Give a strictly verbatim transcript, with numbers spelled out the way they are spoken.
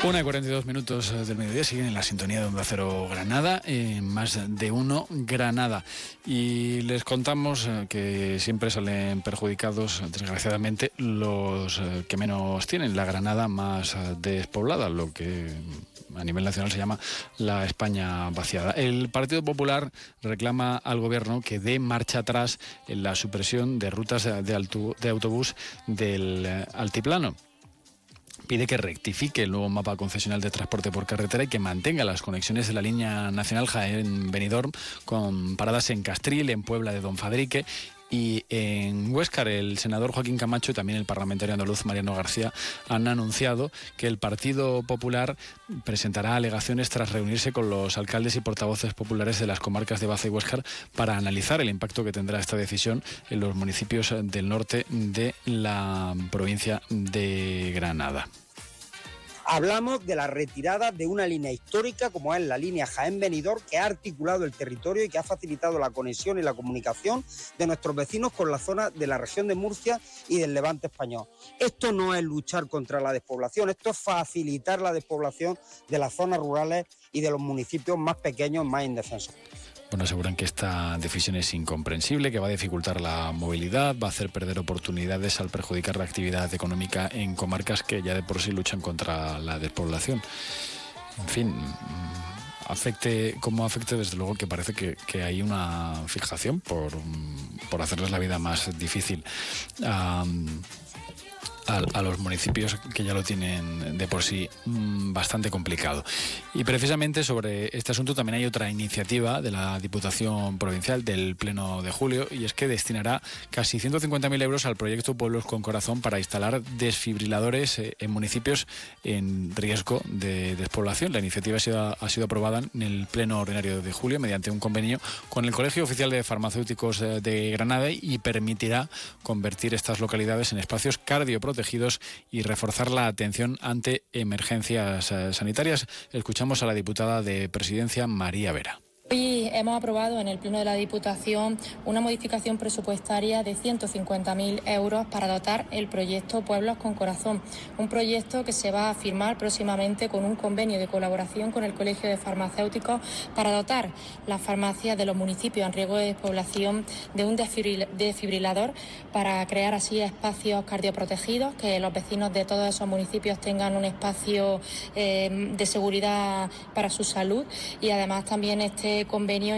Una y cuarenta y dos minutos del mediodía, siguen en la sintonía de Onda Cero Granada, en Más de Uno Granada. Y les contamos que siempre salen perjudicados, desgraciadamente, los que menos tienen, la Granada más despoblada, lo que a nivel nacional se llama la España vaciada. El Partido Popular reclama al Gobierno que dé marcha atrás en la supresión de rutas de, altu, de autobús del altiplano. Pide que rectifique el nuevo mapa concesional de transporte por carretera y que mantenga las conexiones de la línea nacional Jaén-Benidorm con paradas en Castril, en Puebla de Don Fadrique y en Huéscar. El senador Joaquín Camacho y también el parlamentario andaluz Mariano García han anunciado que el Partido Popular presentará alegaciones tras reunirse con los alcaldes y portavoces populares de las comarcas de Baza y Huéscar para analizar el impacto que tendrá esta decisión en los municipios del norte de la provincia de Granada. Hablamos de la retirada de una línea histórica como es la línea Jaén-Benidorm, que ha articulado el territorio y que ha facilitado la conexión y la comunicación de nuestros vecinos con la zona de la región de Murcia y del Levante español. Esto no es luchar contra la despoblación, esto es facilitar la despoblación de las zonas rurales y de los municipios más pequeños, más indefensos. Bueno, aseguran que esta decisión es incomprensible, que va a dificultar la movilidad, va a hacer perder oportunidades al perjudicar la actividad económica en comarcas que ya de por sí luchan contra la despoblación. En fin, afecte como afecte, desde luego que parece que, que hay una fijación por, por hacerles la vida más difícil Um, A, a los municipios que ya lo tienen de por sí mmm, bastante complicado. Y precisamente sobre este asunto también hay otra iniciativa de la Diputación Provincial del Pleno de Julio, y es que destinará casi ciento cincuenta mil euros al proyecto Pueblos con Corazón para instalar desfibriladores eh, en municipios en riesgo de despoblación. La iniciativa ha sido, ha sido aprobada en el Pleno Ordinario de Julio mediante un convenio con el Colegio Oficial de Farmacéuticos de, de Granada, y permitirá convertir estas localidades en espacios cardioprotegidos protegidos y reforzar la atención ante emergencias eh, sanitarias. Escuchamos a la diputada de Presidencia, María Vera. Hoy hemos aprobado en el Pleno de la Diputación una modificación presupuestaria de ciento cincuenta mil euros para dotar el proyecto Pueblos con Corazón, un proyecto que se va a firmar próximamente con un convenio de colaboración con el Colegio de Farmacéuticos para dotar las farmacias de los municipios en riesgo de despoblación de un desfibrilador para crear así espacios cardioprotegidos, que los vecinos de todos esos municipios tengan un espacio eh, de seguridad para su salud, y además también este convenio